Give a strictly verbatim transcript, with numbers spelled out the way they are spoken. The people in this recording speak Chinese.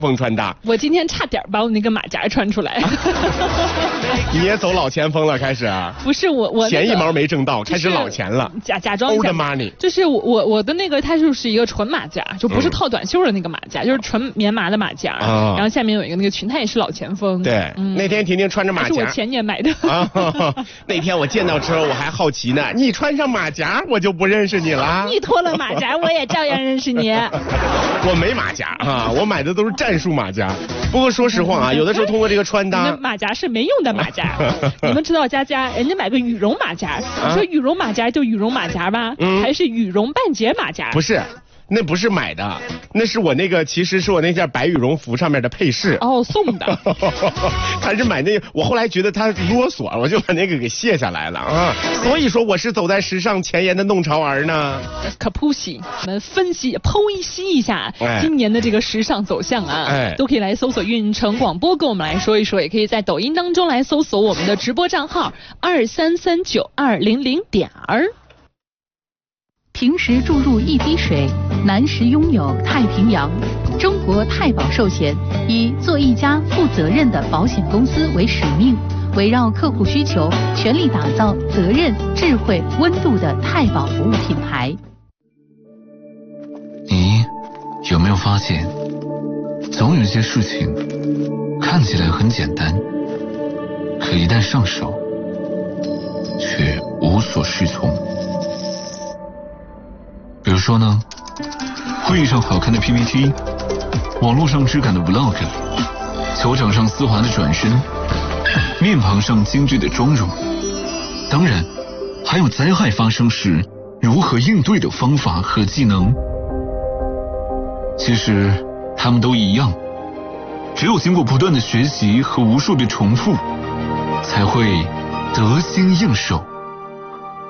风穿搭。 我今天差点把我那个马甲穿出来。 你也走老前锋了，开始啊？ 不是我我、那个、 钱一毛没挣到，开始老钱了。 假假装一下 Old money。 就是我我我的那个，它就是一个纯马甲，就不是套短袖的那个马甲，嗯、就是纯棉麻的马甲。啊、然后下面有一个那个裙，它也是老前锋。 对，嗯、那天婷婷穿着马甲， 是我前年买的。 啊、那天我见到之后我还好奇呢，你穿上马甲我就不认识你了。 你脱了马甲我也照样认识你。 我没马甲啊，我买的都是战术马甲。不过说实话啊，有的时候通过这个穿搭， 马甲是没用的马甲。你们知道佳佳，人家买个羽绒马甲，你说羽绒马甲就羽绒马甲吧，嗯、还是羽绒半截马甲？ 不是。那不是买的，那是我那个，其实是我那件白羽绒服上面的配饰。 哦，送的。 他是买那个，我后来觉得他啰嗦，我就把那个给卸下来了啊。所以说我是走在时尚前沿的弄潮儿呢。 可不行，我们分析剖析一下今年的这个时尚走向啊，哎、都可以来搜索运城广播，跟我们来说一说，也可以在抖音当中来搜索我们的直播账号二三三九二零零点儿。 平时注入一滴水，难时拥有太平洋。中国太保寿险以做一家负责任的保险公司为使命，围绕客户需求，全力打造责任、智慧、温度的太保服务品牌。 你有没有发现，总有些事情看起来很简单，可一旦上手，却无所适从。比如说呢，会议上好看的 P P T， 网络上质感的 Vlog， 球场上丝滑的转身，面庞上精致的妆容，当然还有灾害发生时如何应对的方法和技能。其实他们都一样，只有经过不断的学习和无数的重复，才会得心应手。